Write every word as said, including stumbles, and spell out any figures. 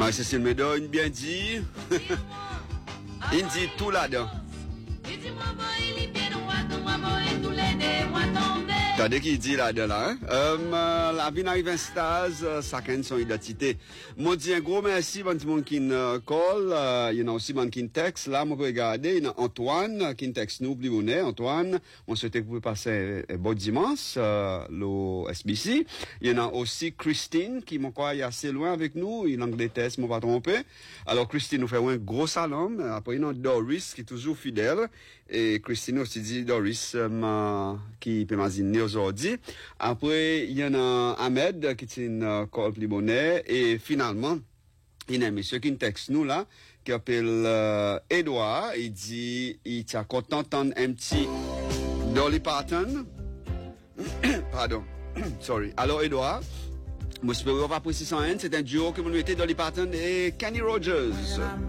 Marie-Cécile Médor, une bien dit. Il dit tout là-dedans. Tandis qu'il dit là-dedans, là, hein? euh, la vie n'arrive un stage, ça gagne son identité. Moi, dis un gros merci, bon, tout le monde qui nous call, il y en a aussi, bon, qui nous texte, là, moi, regarder, il y a Antoine, qui nous texte, nous, plus bonnet, Antoine, on souhaitait que vous pouvez passer un bon dimanche, euh, le S B C. Il y en a aussi Christine, qui, mon quoi, est assez loin avec nous, il l'anglais test, moi, pas tromper. Alors, Christine nous fait un gros salam, après, il y a Doris, qui est toujours fidèle, et Christine aussi dit, Doris, euh, qui peut m'imaginer aujourd'hui. Après, il y en a Ahmed, qui est une call plus bonnet, et finalement, il y a un monsieur qui nous texte nous, là, qui s'appelle euh, Edouard, il dit, il est content d'entendre un petit Dolly Parton. Pardon. Sorry. Alors, Edouard, moi, je peux pas préciser, c'est un duo que vous mettez Dolly Parton et Kenny Rogers.